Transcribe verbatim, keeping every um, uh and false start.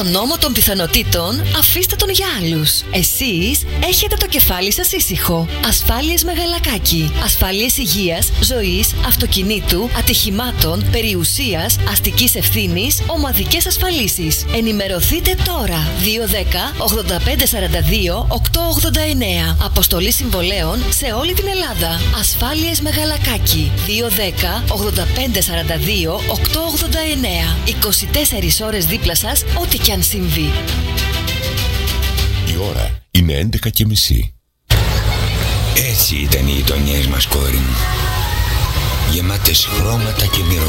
τον νόμο των πιθανότητων αφήστε τον για άλλους. Εσείς έχετε το κεφάλι σας ήσυχο. Ασφάλειες Μεγαλακάκη. Ασφάλειες υγείας, ζωής, αυτοκινήτου, ατυχημάτων, περιουσίας, αστικής ευθύνης, ομαδικές ασφαλίσεις. Ενημερωθείτε τώρα. δύο ένα μηδέν ογδόντα πέντε σαράντα δύο οκτακόσια ογδόντα εννέα. Αποστολή συμβολέων σε όλη την Ελλάδα. Ασφάλειες Μεγαλακάκη. δύο ένα μηδέν ογδόντα πέντε σαράντα δύο οκτακόσια ογδόντα εννέα. είκοσι τέσσερις ώρες δίπλα σας, ό,τι κι αν συμβεί. Η ώρα είναι έντεκα και μισή. Έτσι ήταν οι γειτονιές μας, κόρη μου. Γεμάτες χρώματα και μυρωδιές.